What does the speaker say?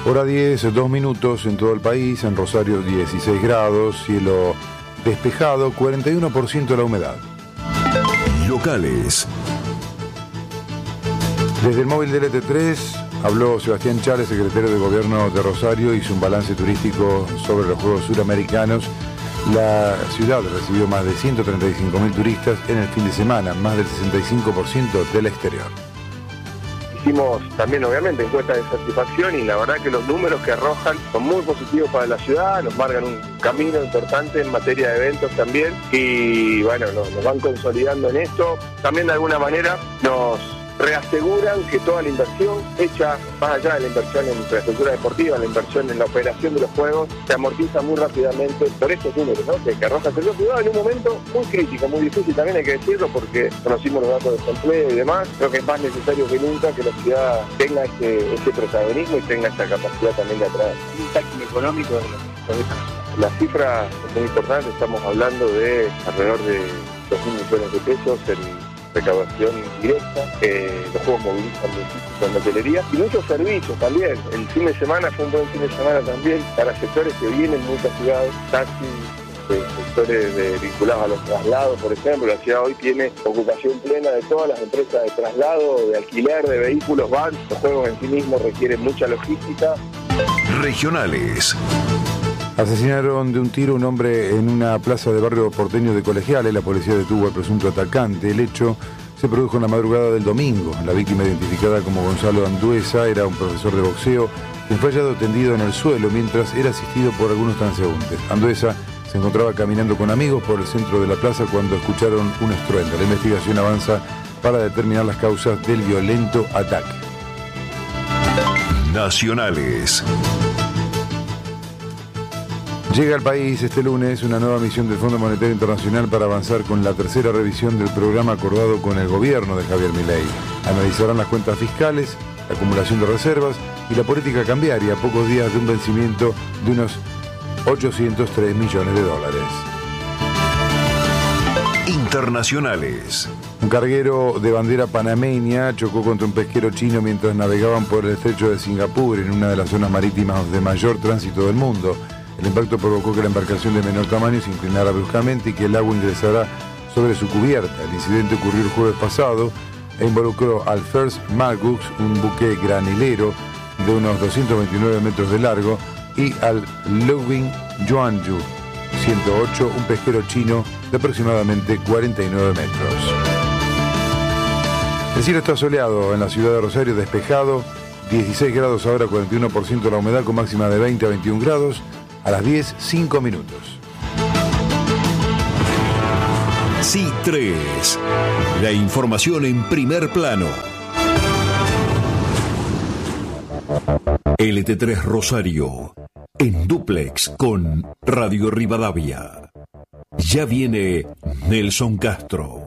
Hora 10, 2 minutos en todo el país. En Rosario 16 grados, cielo despejado, 41% la humedad. Locales. Desde el móvil del ET3 habló Sebastián Chales, secretario de Gobierno de Rosario, hizo un balance turístico sobre los Juegos Suramericanos. La ciudad recibió más de 135.000 turistas en el fin de semana, más del 65% del exterior. Hicimos también, obviamente, encuestas de satisfacción y la verdad que los números que arrojan son muy positivos para la ciudad, nos marcan un camino importante en materia de eventos también y bueno, nos van consolidando en esto. También de alguna manera nos reaseguran que toda la inversión hecha, más allá de la inversión en infraestructura deportiva, la inversión en la operación de los juegos, se amortiza muy rápidamente por estos números, ¿no? que arroja la ciudad en un momento muy crítico, muy difícil también hay que decirlo, porque conocimos los datos de desempleo y demás. Creo que es más necesario que nunca que la ciudad tenga ese protagonismo y tenga esa capacidad también de atraer. El impacto económico de los La cifra es muy importante, estamos hablando de alrededor de 2.000 millones de pesos en recaudación directa, los juegos movilizan muchísimo en la hotelería y muchos servicios también. El fin de semana fue un buen fin de semana también para sectores que vienen en muchas ciudades, taxis, sectores vinculados a los traslados, por ejemplo. La ciudad hoy tiene ocupación plena de todas las empresas de traslado, de alquiler de vehículos, van. Los juegos en sí mismos requieren mucha logística. Regionales. Asesinaron de un tiro a un hombre en una plaza de barrio porteño de Colegiales. La policía detuvo al presunto atacante. El hecho se produjo en la madrugada del domingo. La víctima, identificada como Gonzalo Anduesa, era un profesor de boxeo quien fue hallado tendido en el suelo mientras era asistido por algunos transeúntes. Anduesa se encontraba caminando con amigos por el centro de la plaza cuando escucharon un estruendo. La investigación avanza para determinar las causas del violento ataque. Nacionales. Llega al país este lunes una nueva misión del Fondo Monetario Internacional para avanzar con la tercera revisión del programa acordado con el gobierno de Javier Milei. Analizarán las cuentas fiscales, la acumulación de reservas y la política cambiaria a pocos días de un vencimiento de unos 803 millones de dólares. Internacionales. Un carguero de bandera panameña chocó contra un pesquero chino mientras navegaban por el estrecho de Singapur, en una de las zonas marítimas de mayor tránsito del mundo. El impacto provocó que la embarcación de menor tamaño se inclinara bruscamente y que el agua ingresara sobre su cubierta. El incidente ocurrió el jueves pasado e involucró al First Margus, un buque granilero de unos 229 metros de largo, y al Luwing Yuanju 108, un pesquero chino de aproximadamente 49 metros. El cielo está soleado en la ciudad de Rosario, despejado, 16 grados ahora, 41% la humedad, con máxima de 20 a 21 grados. A las 10, 5 minutos. C3. La información en primer plano. LT3 Rosario. En dúplex con Radio Rivadavia. Ya viene Nelson Castro.